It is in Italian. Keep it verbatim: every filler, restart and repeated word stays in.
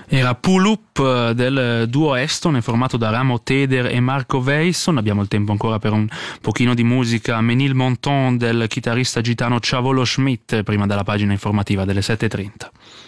Era Pull-Up del duo Estone formato da Ramo Teder e Marco Veison. Abbiamo il tempo ancora per un pochino di musica. Menil Monton del chitarrista gitano Chavolo Schmidt, prima della pagina informativa delle sette e trenta.